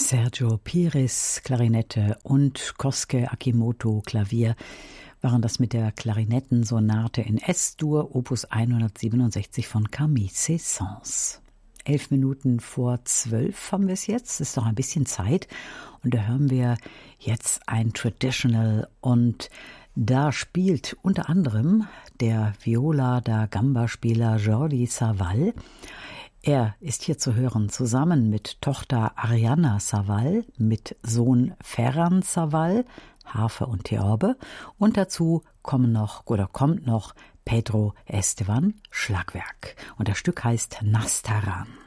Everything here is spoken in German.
Sergio Pires, Klarinette und Kosuke Akimoto, Klavier, waren das mit der Klarinettensonate in S-Dur, Opus 167 von Camille Saint-Saëns. 11 Minuten vor 12 haben wir es jetzt, ist noch ein bisschen Zeit. Und da hören wir jetzt ein Traditional und da spielt unter anderem der Viola da Gamba-Spieler Jordi Savall. Er ist hier zu hören zusammen mit Tochter Arianna Savall, mit Sohn Ferran Savall, Harfe und Theorbe, und dazu kommt noch Pedro Esteban, Schlagwerk. Und das Stück heißt Nastaran.